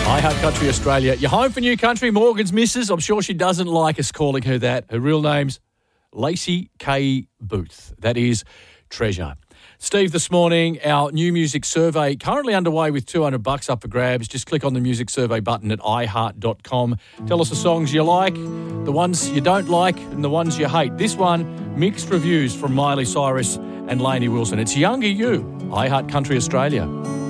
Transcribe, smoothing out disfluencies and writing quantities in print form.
Hi, Heart Country Australia. You're home for New Country. Morgan's missus. I'm sure she doesn't like us calling her that. Her real name's Lacey K. Booth. That is Treasure. Steve, this morning, our new music survey currently underway with $200 up for grabs. Just click on the music survey button at iheart.com. Tell us the songs you like, the ones you don't like, and the ones you hate. This one, mixed reviews from Miley Cyrus and Lainey Wilson. It's Younger You, iHeart Country Australia.